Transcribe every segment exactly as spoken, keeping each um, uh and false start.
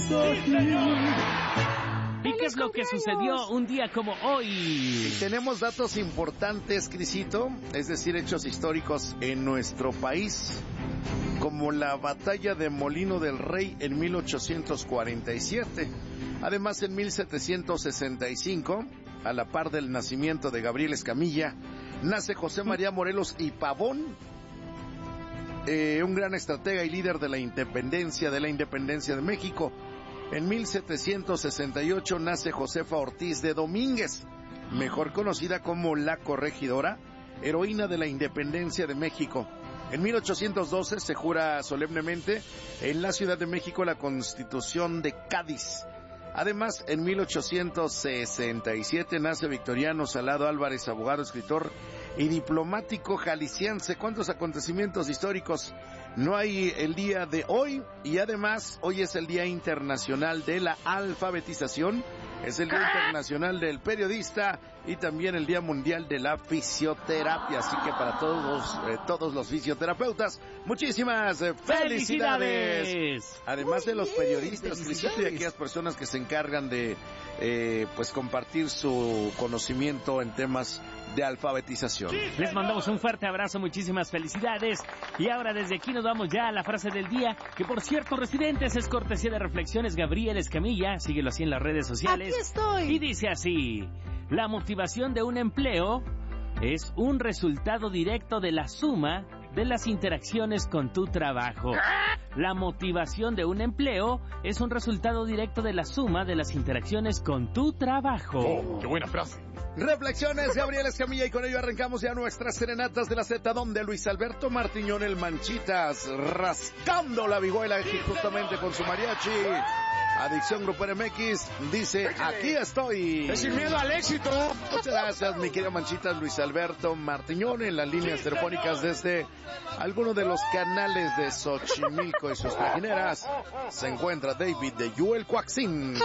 ¿Y qué es lo que sucedió un día como hoy? Y tenemos datos importantes, Crisito, es decir, hechos históricos en nuestro país, como la batalla de Molino del Rey en mil ochocientos cuarenta y siete. Además, en mil setecientos sesenta y cinco, a la par del nacimiento de Gabriel Escamilla, nace José María Morelos y Pavón, eh, un gran estratega y líder de la independencia de la independencia de México. En mil setecientos sesenta y ocho nace Josefa Ortiz de Domínguez, mejor conocida como la Corregidora, heroína de la independencia de México. En mil ochocientos doce se jura solemnemente en la Ciudad de México la Constitución de Cádiz. Además, en mil ochocientos sesenta y siete nace Victoriano Salado Álvarez, abogado, escritor y diplomático jalisciense. ¿Cuántos acontecimientos históricos no hay el día de hoy? Y además, hoy es el Día Internacional de la Alfabetización, es el Día Internacional del Periodista y también el Día Mundial de la Fisioterapia. Así que para todos, eh, todos los fisioterapeutas, muchísimas eh, felicidades. felicidades. Además de los periodistas, Crisito, y aquellas personas que se encargan de eh, pues compartir su conocimiento en temas de alfabetización. Les mandamos un fuerte abrazo, muchísimas felicidades. Y ahora desde aquí nos vamos ya a la frase del día, que por cierto, residentes, es cortesía de Reflexiones Gabriel Escamilla. Síguelo así en las redes sociales. Aquí estoy. Y dice así: la motivación de un empleo es un resultado directo de la suma de las interacciones con tu trabajo. La motivación de un empleo es un resultado directo de la suma de las interacciones con tu trabajo. Oh, ¡qué buena frase! Reflexiones, Gabriel Escamilla, y con ello arrancamos ya nuestras serenatas de la Z, donde Luis Alberto Martiñón, el Manchitas, rascando la vihuela justamente con su mariachi. Adicción Grupo M X dice: aquí estoy. Es sin miedo al éxito. Muchas gracias, mi querido Manchitas, Luis Alberto Martiñón, en las líneas telefónicas desde alguno de los canales de Xochimilco y sus trajineras se encuentra David de Yuel Coaxín.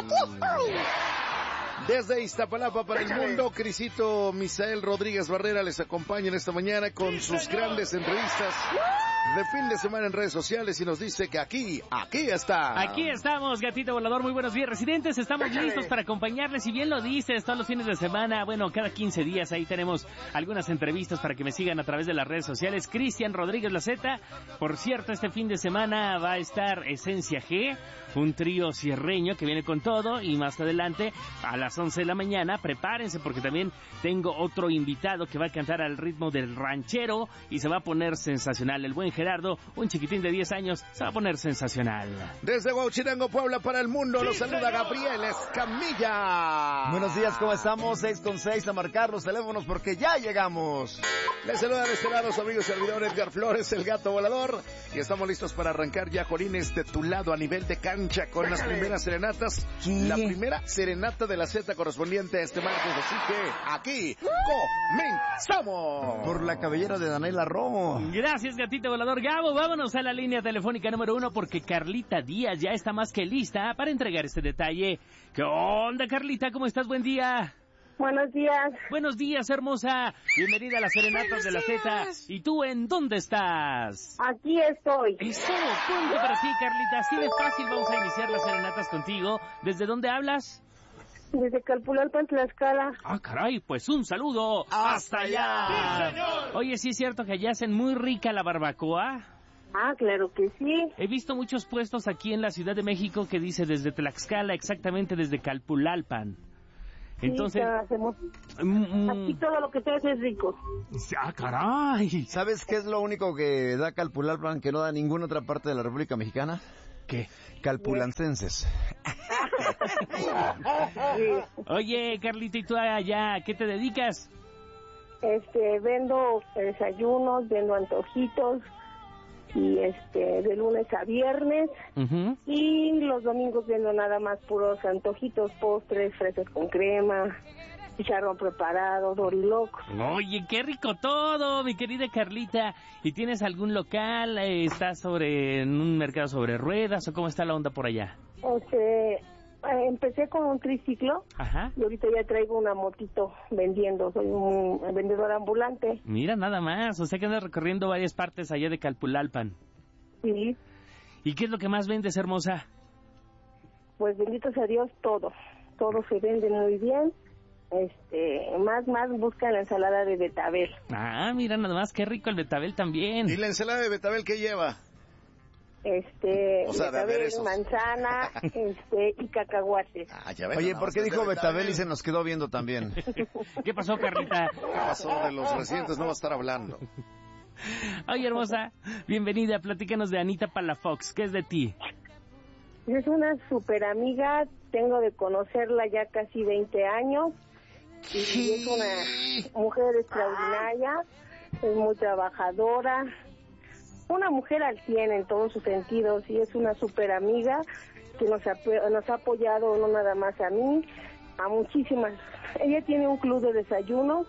Desde Iztapalapa para el mundo, Crisito Misael Rodríguez Barrera les acompaña en esta mañana con sus grandes entrevistas de fin de semana en redes sociales y nos dice que aquí, aquí está. Aquí estamos, gatito volador, muy buenos días, residentes, estamos listos para acompañarles, y bien lo dices, todos los fines de semana, bueno, cada quince días, ahí tenemos algunas entrevistas para que me sigan a través de las redes sociales. Cristian Rodríguez La Z, por cierto, este fin de semana va a estar Esencia G, un trío cierreño que viene con todo, y más adelante, a las once de la mañana, prepárense porque también tengo otro invitado que va a cantar al ritmo del ranchero y se va a poner sensacional. El buen Gerardo, un chiquitín de diez años, se va a poner sensacional. Desde Huauchinango, Puebla para el mundo, los saluda Gabriel Escamilla. Buenos días, ¿cómo estamos? seis con seis, a marcar los teléfonos porque ya llegamos. Les saluda de este lado su amigo y servidor Edgar Flores, el gato volador, y estamos listos para arrancar ya, Jorines, de tu lado a nivel de cancha con las primeras serenatas. ¿Qué? La primera serenata de la Z correspondiente a este martes, así que aquí comenzamos. Por la cabellera de Daniela Romo. Gracias, gatito volador. Gabo, vámonos a la línea telefónica número uno porque Carlita Díaz ya está más que lista para entregar este detalle. ¿Qué onda, Carlita? ¿Cómo estás? Buen día. Buenos días. Buenos días, hermosa. Bienvenida a las serenatas de la Z. ¿Y tú en dónde estás? Aquí estoy. Eso, punto para ti, Carlita. Así de fácil vamos a iniciar las serenatas contigo. ¿Desde dónde hablas? Desde Calpulalpan, Tlaxcala. Ah, caray, pues un saludo. ¡Hasta allá! ¡Sí, señor! Oye, ¿sí es cierto que allá hacen muy rica la barbacoa? Ah, claro que sí. He visto muchos puestos aquí en la Ciudad de México que dice desde Tlaxcala, exactamente desde Calpulalpan. Entonces, sí, hacemos. Mm, Aquí todo lo que te hace es rico. ¡Ah, caray! ¿Sabes qué es lo único que da Calpulalpan que no da ninguna otra parte de la República Mexicana? ¿Qué? Calpulancenses. Sí. Oye, Carlita, ¿y tú allá a qué te dedicas? Este, vendo desayunos, vendo antojitos, y este, de lunes a viernes, Uh-huh. y los domingos vendo nada más puros antojitos, postres, fresas con crema, chicharrón preparado, dorilocos. Oye, qué rico todo, mi querida Carlita. ¿Y tienes algún local? Eh, ¿Estás sobre en un mercado sobre ruedas o cómo está la onda por allá? Este, eh, empecé con un triciclo. Ajá. Y ahorita ya traigo una motito vendiendo, soy un vendedor ambulante. Mira, nada más, o sea que andas recorriendo varias partes allá de Calpulalpan. Sí. ¿Y qué es lo que más vendes, hermosa? pues bendito sea Dios, todo, todo se vende muy bien. Este, más, más busca la ensalada de betabel. Ah, mira nada más, qué rico el betabel también. ¿Y la ensalada de betabel qué lleva? Este, O sea, de betabel, aderezos. manzana, este, y cacahuates. Ah, ya ven, Oye, nada ¿por más qué es de dijo betabel y se nos quedó viendo también? ¿Qué pasó, Carlita? ¿Qué pasó de los residentes? No va a estar hablando. Oye, hermosa, bienvenida, platícanos de Anita Palafox, ¿qué es de ti? Es una super amiga, tengo de conocerla ya casi veinte años. Y es una mujer extraordinaria, es muy trabajadora, una mujer al cien en todos sus sentidos, y es una super amiga que nos ha, nos ha apoyado no nada más a mí, a muchísimas. Ella tiene un club de desayunos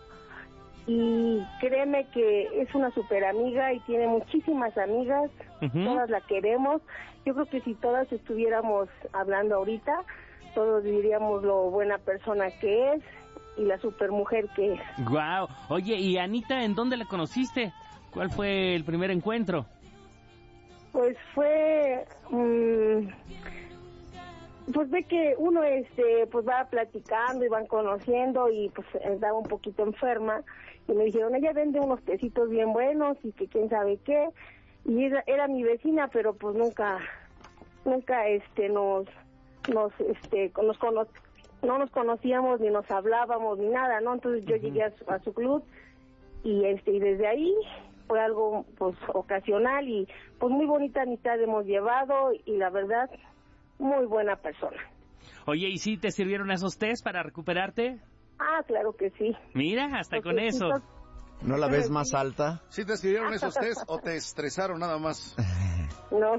y créeme que es una super amiga y tiene muchísimas amigas, uh-huh. Todas la queremos. Yo creo que si todas estuviéramos hablando ahorita, todos diríamos lo buena persona que es y la supermujer que es. Guau. Oye, ¿y Anita en dónde la conociste? ¿Cuál fue el primer encuentro? Pues fue, mmm, pues ve que uno este pues va platicando y van conociendo y pues estaba un poquito enferma y me dijeron, ella vende unos tecitos bien buenos y que quién sabe qué, y era, era mi vecina, pero pues nunca, nunca este nos, nos este nos conocimos. No nos conocíamos ni nos hablábamos ni nada, ¿no? Entonces yo uh-huh. llegué a su, a su club y este y desde ahí fue algo pues ocasional y pues muy bonita amistad hemos llevado y la verdad muy buena persona. Oye, ¿y sí te sirvieron esos test para recuperarte? Ah, claro que sí. Mira, hasta Porque con eso. ¿No la ves más alta? ¿Sí te sirvieron esos test o te estresaron nada más? No.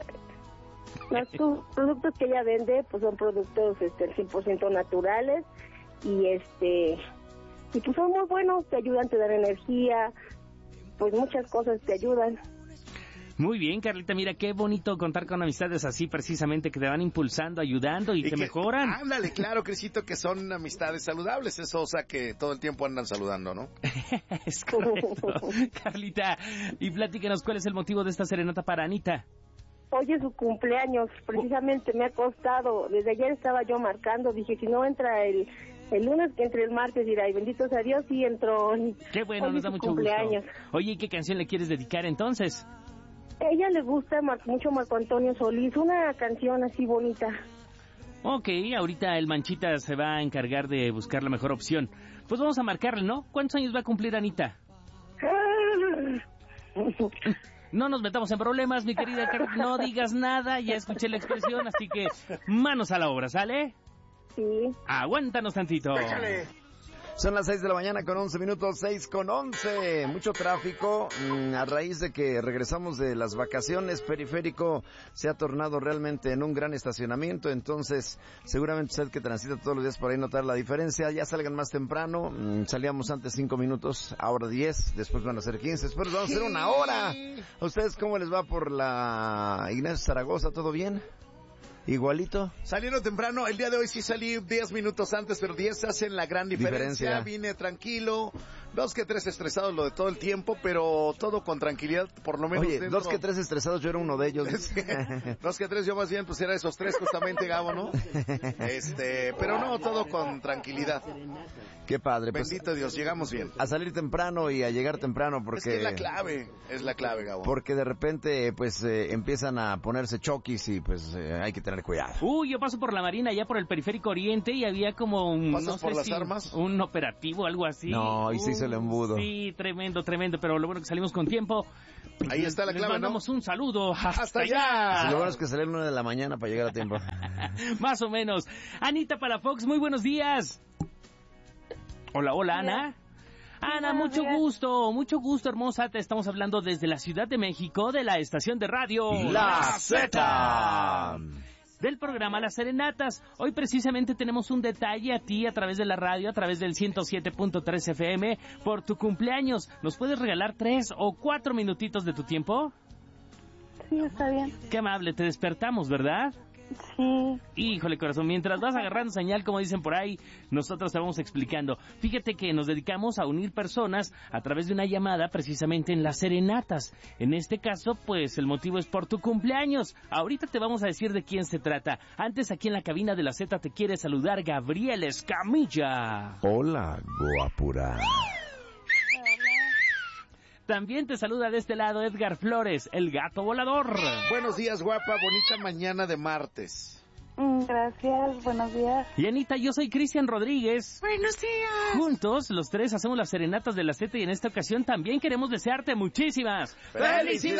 Los productos que ella vende pues son productos este cien por ciento naturales y este y pues son muy buenos, te ayudan, te dan energía, pues muchas cosas te ayudan. Muy bien, Carlita, mira qué bonito contar con amistades así precisamente que te van impulsando, ayudando y, y te que, mejoran. Ándale, claro, Crisito, que son amistades saludables, eso, o sea que todo el tiempo andan saludando, ¿no? Es correcto. Carlita, y platícanos cuál es el motivo de esta serenata para Anita. Hoy es su cumpleaños, precisamente me ha costado, desde ayer estaba yo marcando, dije, si no entra el, el lunes, que entre el martes, dirá, y bendito sea Dios, sí entró. Qué bueno, hoy nos da mucho cumpleaños. gusto. Oye, ¿y qué canción le quieres dedicar entonces? A ella le gusta mucho Marco Antonio Solís, una canción así bonita. Ok, ahorita el Manchita se va a encargar de buscar la mejor opción. Pues vamos a marcarle, ¿no? ¿Cuántos años va a cumplir Anita? No nos metamos en problemas, mi querida Carlita, no digas nada, ya escuché la expresión, así que manos a la obra, ¿sale? Sí. Aguántanos tantito. Déjale. Son las seis de la mañana con once minutos, seis con once. Mucho tráfico mmm, a raíz de que regresamos de las vacaciones. Periférico se ha tornado realmente en un gran estacionamiento. Entonces, seguramente usted que transita todos los días por ahí notar la diferencia. Ya salgan más temprano. Mmm, salíamos antes cinco minutos, ahora diez. Después van a ser quince. Después vamos a hacer una hora. ¿A ustedes cómo les va por la Ignacio Zaragoza? ¿Todo bien? ¿Igualito? Salieron temprano, el día de hoy sí salí diez minutos antes, pero diez hacen la gran diferencia. diferencia. Vine tranquilo, dos que tres estresados lo de todo el tiempo, pero todo con tranquilidad, por lo menos. Oye, dentro... dos que tres estresados, yo era uno de ellos. Sí, dos que tres, yo más bien, pues era esos tres justamente, Gabo, ¿no? Este, pero no, todo con tranquilidad. Qué padre. Bendito pues, Dios, llegamos bien. A salir temprano y a llegar temprano, porque... Es que es la clave, es la clave, Gabo. Porque de repente, pues, eh, empiezan a ponerse choquis y, pues, eh, hay que tener cuidado. Uy, yo paso por la Marina, allá por el Periférico Oriente, y había como un... ¿Pasas no por sé las si armas? Un operativo, algo así. No, y uh, se hizo el embudo. Sí, tremendo, tremendo, pero lo bueno que salimos con tiempo. Ahí está la clave, Les mandamos ¿no? un saludo. ¡Hasta, ¡Hasta allá! Sí, lo bueno es que salieron una de la mañana para llegar a tiempo. Más o menos. Anita Palafox, muy buenos días. Hola, hola, Ana. Ana, mucho gusto, mucho gusto, hermosa. Te estamos hablando desde la Ciudad de México, de la estación de radio La Z. Del programa Las Serenatas. Hoy precisamente tenemos un detalle a ti a través de la radio, a través del ciento siete punto tres F M, por tu cumpleaños. ¿Nos puedes regalar tres o cuatro minutitos de tu tiempo? Sí, está bien. Qué amable, te despertamos, ¿verdad? Sí. Híjole, corazón, mientras vas agarrando señal, como dicen por ahí, nosotros te vamos explicando. Fíjate que nos dedicamos a unir personas a través de una llamada precisamente en las serenatas. En este caso, pues el motivo es por tu cumpleaños. Ahorita te vamos a decir de quién se trata. Antes, aquí en la cabina de la Z te quiere saludar Gabriel Escamilla. Hola, guapura. También te saluda de este lado Edgar Flores, el gato volador. Buenos días, guapa, bonita mañana de martes. Gracias, buenos días. Y Anita, yo soy Cristian Rodríguez. Buenos días. Juntos, los tres hacemos las serenatas de la Z y en esta ocasión también queremos desearte muchísimas ¡Felicidades!